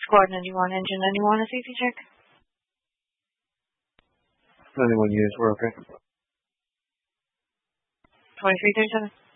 Squad 91, Engine 91, a safety check. 91 units, we're okay. 2337.